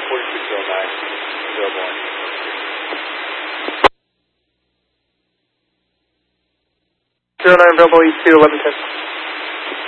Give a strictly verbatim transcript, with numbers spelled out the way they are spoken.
forty-six oh nine, available on zero nine available, E two, eleven ten.